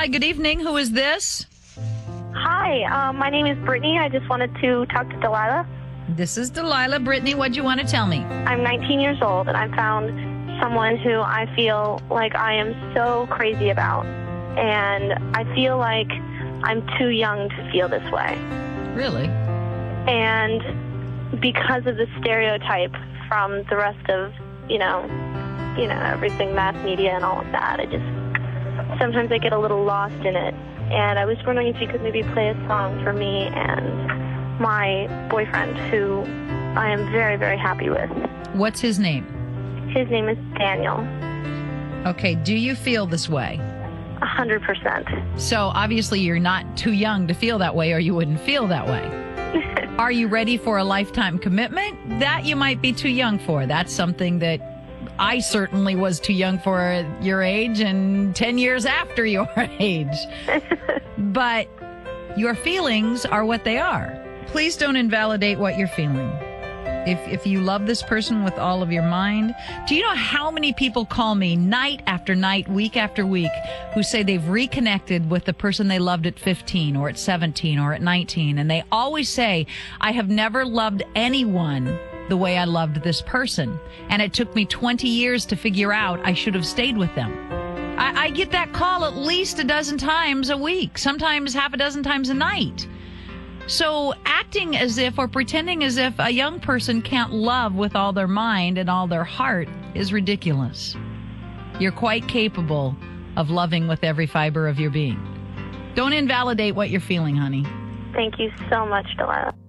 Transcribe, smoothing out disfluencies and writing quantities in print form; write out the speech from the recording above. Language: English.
Hi, good evening. Who is this? Hi, my name is Brittany. I just wanted to talk to Delilah. This is Delilah. Brittany, what do you want to tell me? I'm 19 years old, and I found someone who I feel like I am so crazy about. And I feel like I'm too young to feel this way. Really? And because of the stereotype from the rest of, everything, mass media and all of that, sometimes I get a little lost in it. And I was wondering if you could maybe play a song for me and my boyfriend, who I am very, very happy with. What's his name? His name is Daniel. Okay, do you feel this way? 100%. So obviously you're not too young to feel that way, or you wouldn't feel that way. Are you ready for a lifetime commitment? That you might be too young for. That's something that I certainly was too young for at your age and 10 years after your age. But your feelings are what they are. Please don't invalidate what you're feeling. If you love this person with all of your mind, do you know how many people call me night after night, week after week, who say they've reconnected with the person they loved at 15 or at 17 or at 19, and they always say, I have never loved anyone the way I loved this person, and it took me 20 years to figure out I should have stayed with them. I get that call at least a dozen times a week, sometimes half a dozen times a night. So acting as if or pretending as if a young person can't love with all their mind and all their heart is ridiculous. You're quite capable of loving with every fiber of your being. Don't invalidate what you're feeling, honey. Thank you so much, Delilah.